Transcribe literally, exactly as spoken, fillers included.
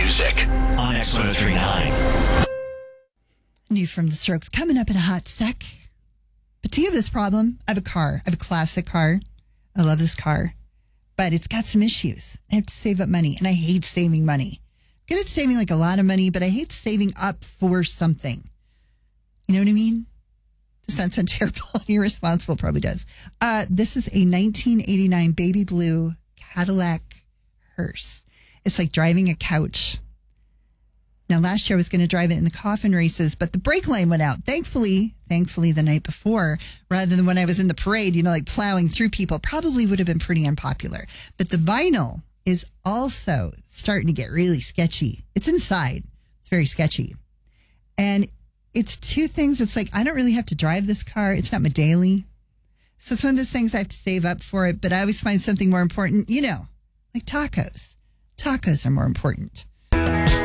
music on X one oh three point nine. New from the Strokes coming up in a hot sec. But do you have this problem? I have a car. I have a classic car. I love this car. But it's got some issues. I have to save up money, and I hate saving money. I'm good at saving like a lot of money, but I hate saving up for something. You know what I mean? Does that sound terrible? Irresponsible, probably does. Uh, this is a nineteen eighty-nine baby blue Cadillac hearse. It's like driving a couch. Now, last year I was going to drive it in the coffin races, but the brake line went out. Thankfully, thankfully the night before, rather than when I was in the parade, you know, like plowing through people, probably would have been pretty unpopular. But the vinyl is also starting to get really sketchy. It's inside. It's very sketchy. And it's two things. It's like, I don't really have to drive this car. It's not my daily. So it's one of those things I have to save up for it, but I always find something more important, you know, like tacos. Tacos are more important.